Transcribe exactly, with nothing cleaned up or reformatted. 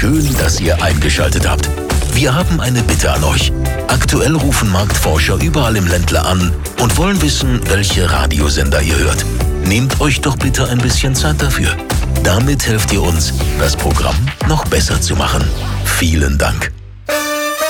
Schön, dass ihr eingeschaltet habt. Wir haben eine Bitte an euch. Aktuell rufen Marktforscher überall im Ländle an und wollen wissen, welche Radiosender ihr hört. Nehmt euch doch bitte ein bisschen Zeit dafür. Damit helft ihr uns, das Programm noch besser zu machen. Vielen Dank.